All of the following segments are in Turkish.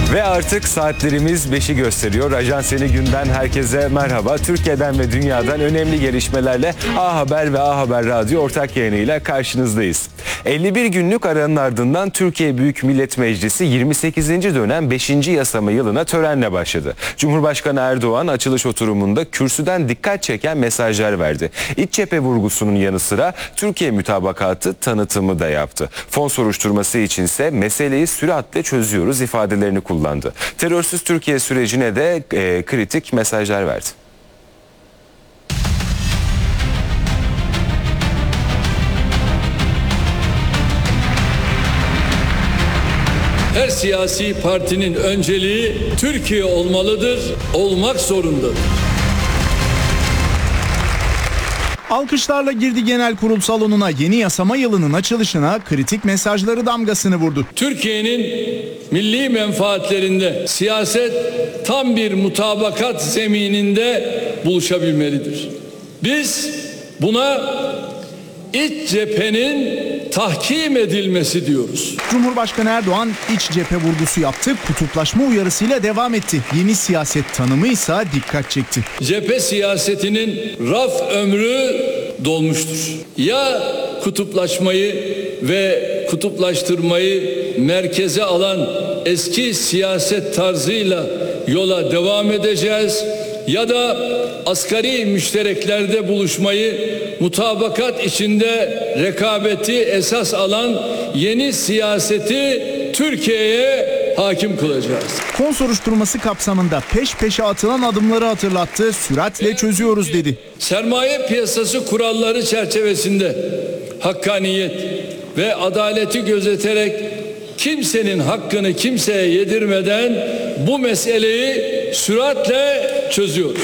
Ve artık saatlerimiz 5'i gösteriyor. Ajans Yeni Günden herkese merhaba. Türkiye'den ve dünyadan önemli gelişmelerle A Haber ve A Haber Radyo ortak yayınıyla karşınızdayız. 51 günlük aranın ardından Türkiye Büyük Millet Meclisi 28. dönem 5. yasama yılına törenle başladı. Cumhurbaşkanı Erdoğan açılış oturumunda kürsüden dikkat çeken mesajlar verdi. İç cephe vurgusunun yanı sıra Türkiye mütabakatı tanıtımı da yaptı. Fon soruşturması içinse meseleyi süratle çözüyoruz ifadelerini kullandı. Terörsüz Türkiye sürecine de kritik mesajlar verdi. Her siyasi partinin önceliği Türkiye olmalıdır, olmak zorundadır. Alkışlarla girdi genel kurul salonuna, yeni yasama yılının açılışına kritik mesajları damgasını vurdu. Türkiye'nin milli menfaatlerinde siyaset tam bir mutabakat zemininde buluşabilmelidir. Biz buna iç cephenin tahkim edilmesi diyoruz. Cumhurbaşkanı Erdoğan iç cephe vurgusu yaptı, kutuplaşma uyarısıyla devam etti. Yeni siyaset tanımı ise dikkat çekti. Cephe siyasetinin raf ömrü dolmuştur. Ya kutuplaşmayı ve kutuplaştırmayı merkeze alan eski siyaset tarzıyla yola devam edeceğiz ya da asgari müştereklerde buluşmayı, mutabakat içinde rekabeti esas alan yeni siyaseti Türkiye'ye hakim kılacağız. Fon soruşturması kapsamında peş peşe atılan adımları hatırlattı, süratle çözüyoruz dedi. Sermaye piyasası kuralları çerçevesinde hakkaniyet ve adaleti gözeterek kimsenin hakkını kimseye yedirmeden bu meseleyi süratle çözüyoruz.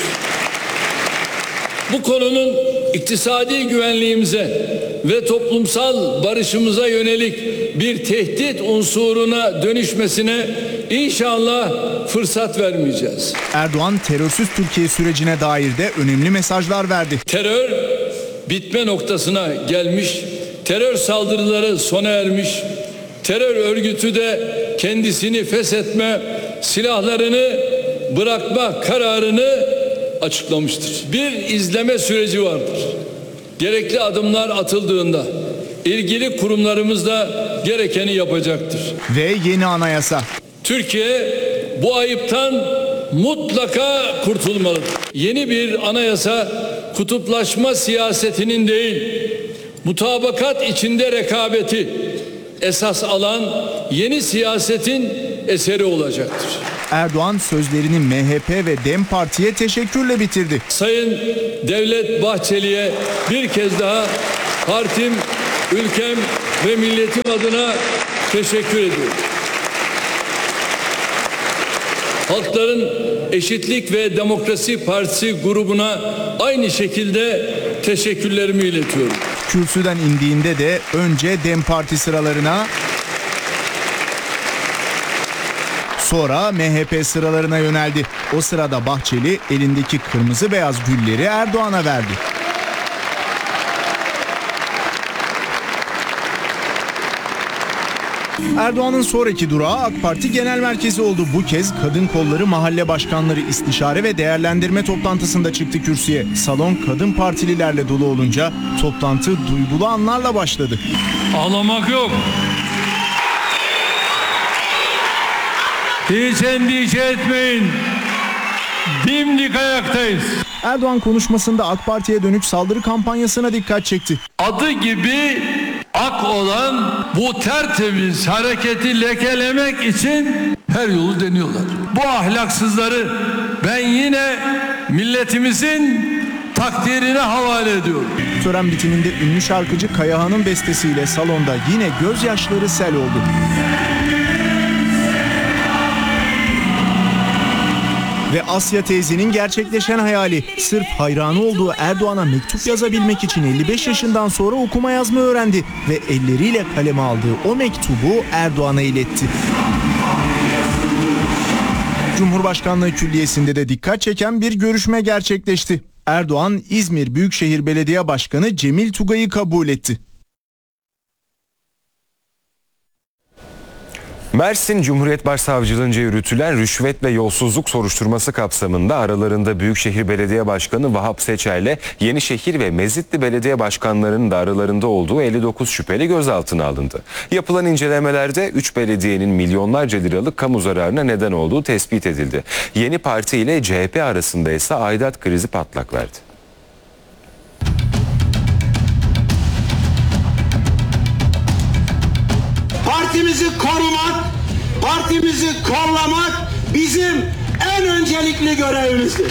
Bu konunun iktisadi güvenliğimize ve toplumsal barışımıza yönelik bir tehdit unsuruna dönüşmesine inşallah fırsat vermeyeceğiz. Erdoğan terörsüz Türkiye sürecine dair de önemli mesajlar verdi. Terör bitme noktasına gelmiş, terör saldırıları sona ermiş, terör örgütü de kendisini feshetme, silahlarını bırakma kararını açıklamıştır. Bir izleme süreci vardır. Gerekli adımlar atıldığında ilgili kurumlarımız da gerekeni yapacaktır. Ve yeni anayasa. Türkiye bu ayıptan mutlaka kurtulmalıdır. Yeni bir anayasa kutuplaşma siyasetinin değil, mutabakat içinde rekabeti esas alan yeni siyasetin eseri olacaktır. Erdoğan sözlerini MHP ve DEM Parti'ye teşekkürle bitirdi. Sayın Devlet Bahçeli'ye bir kez daha partim, ülkem ve milletim adına teşekkür ediyorum. Halkların Eşitlik ve Demokrasi Partisi grubuna aynı şekilde teşekkürlerimi iletiyorum. Kürsüden indiğinde de önce DEM Parti sıralarına, sonra MHP sıralarına yöneldi. O sırada Bahçeli elindeki kırmızı beyaz gülleri Erdoğan'a verdi. Erdoğan'ın sonraki durağı AK Parti Genel Merkezi oldu. Bu kez Kadın Kolları Mahalle Başkanları istişare ve değerlendirme toplantısında çıktı kürsüye. Salon kadın partililerle dolu olunca toplantı duygulu anlarla başladı. Ağlamak yok. Hiç endişe etmeyin. Dimdik ayaktayız. Erdoğan konuşmasında AK Parti'ye dönük saldırı kampanyasına dikkat çekti. Adı gibi ak olan bu tertemiz hareketi lekelemek için her yolu deniyorlar. Bu ahlaksızları ben yine milletimizin takdirine havale ediyorum. Tören bitiminde ünlü şarkıcı Kayahan'ın bestesiyle salonda yine gözyaşları sel oldu. Ve Asya teyzenin gerçekleşen hayali, sırf hayranı olduğu Erdoğan'a mektup yazabilmek için 55 yaşından sonra okuma yazma öğrendi ve elleriyle kaleme aldığı o mektubu Erdoğan'a iletti. Cumhurbaşkanlığı Külliyesi'nde de dikkat çeken bir görüşme gerçekleşti. Erdoğan, İzmir Büyükşehir Belediye Başkanı Cemil Tugay'ı kabul etti. Mersin Cumhuriyet Başsavcılığınca yürütülen rüşvet ve yolsuzluk soruşturması kapsamında aralarında Büyükşehir Belediye Başkanı Vahap Seçer'le Yenişehir ve Mezitli Belediye Başkanlarının da aralarında olduğu 59 şüpheli gözaltına alındı. Yapılan incelemelerde 3 belediyenin milyonlarca liralık kamu zararına neden olduğu tespit edildi. Yeni Parti ile CHP arasında ise aidat krizi patlak verdi. Partimizi korumak, partimizi kollamak bizim en öncelikli görevimizdir.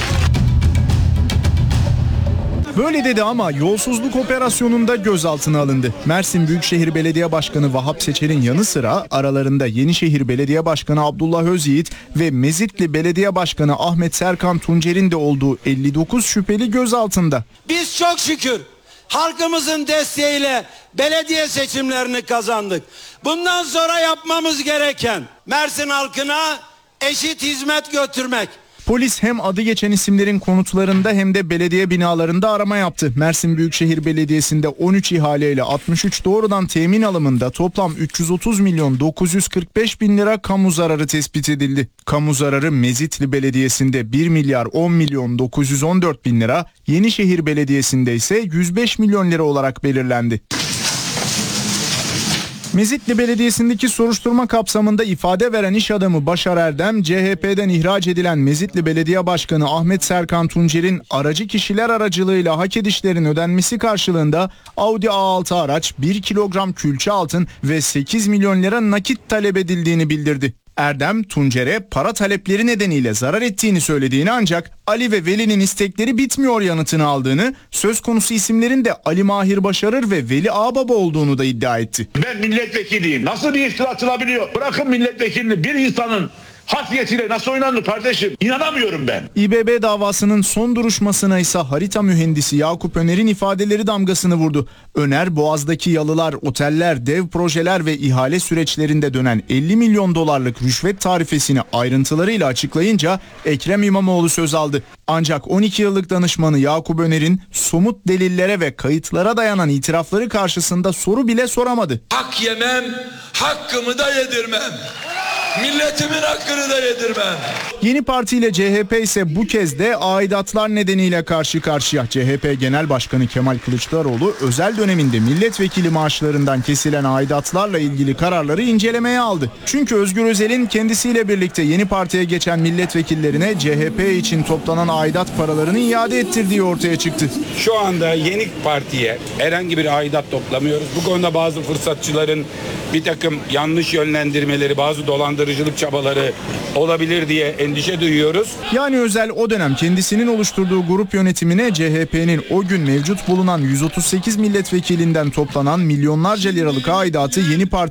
Böyle dedi ama yolsuzluk operasyonunda gözaltına alındı. Mersin Büyükşehir Belediye Başkanı Vahap Seçer'in yanı sıra aralarında Yenişehir Belediye Başkanı Abdullah Özyiğit ve Mezitli Belediye Başkanı Ahmet Serkan Tuncer'in de olduğu 59 şüpheli gözaltında. Biz çok şükür halkımızın desteğiyle belediye seçimlerini kazandık. Bundan sonra yapmamız gereken Mersin halkına eşit hizmet götürmek. Polis hem adı geçen isimlerin konutlarında hem de belediye binalarında arama yaptı. Mersin Büyükşehir Belediyesi'nde 13 ihaleyle 63 doğrudan temin alımında toplam 330 milyon 945 bin lira kamu zararı tespit edildi. Kamu zararı Mezitli Belediyesi'nde 1 milyar 10 milyon 914 bin lira, Yenişehir Belediyesi'nde ise 105 milyon lira olarak belirlendi. Mezitli Belediyesi'ndeki soruşturma kapsamında ifade veren iş adamı Başar Erdem, CHP'den ihraç edilen Mezitli Belediye Başkanı Ahmet Serkan Tuncer'in aracı kişiler aracılığıyla hak edişlerin ödenmesi karşılığında Audi A6 araç, 1 kilogram külçe altın ve 8 milyon lira nakit talep edildiğini bildirdi. Erdem, Tuncer'e para talepleri nedeniyle zarar ettiğini söylediğini ancak Ali ve Veli'nin istekleri bitmiyor yanıtını aldığını, söz konusu isimlerin de Ali Mahir Başarır ve Veli Ağbaba olduğunu da iddia etti. Ben milletvekiliyim. Nasıl bir iftira atılabiliyor? Bırakın milletvekilini, bir insanın hasiyetiyle nasıl oynanır kardeşim? İnanamıyorum ben. İBB davasının son duruşmasına ise harita mühendisi Yakup Öner'in ifadeleri damgasını vurdu. Öner, Boğaz'daki yalılar, oteller, dev projeler ve ihale süreçlerinde dönen 50 milyon dolarlık rüşvet tarifesini ayrıntılarıyla açıklayınca Ekrem İmamoğlu söz aldı. Ancak 12 yıllık danışmanı Yakup Öner'in somut delillere ve kayıtlara dayanan itirafları karşısında soru bile soramadı. Hak yemem, hakkımı da yedirmem. Milletimin hakkını da yedirmem. Yeni Parti ile CHP ise bu kez de aidatlar nedeniyle karşı karşıya. CHP Genel Başkanı Kemal Kılıçdaroğlu özel döneminde milletvekili maaşlarından kesilen aidatlarla ilgili kararları incelemeye aldı. Çünkü Özgür Özel'in kendisiyle birlikte Yeni Parti'ye geçen milletvekillerine CHP için toplanan aidat paralarını iade ettirdiği ortaya çıktı. Şu anda Yeni Parti'ye herhangi bir aidat toplamıyoruz. Bu konuda bazı fırsatçıların bir takım yanlış yönlendirmeleri, bazı dolandırıcılık çabaları olabilir diye endişe duyuyoruz. Yani Özel o dönem kendisinin oluşturduğu grup yönetimine CHP'nin o gün mevcut bulunan 138 milletvekilinden toplanan milyonlarca liralık aidatı Yeni Parti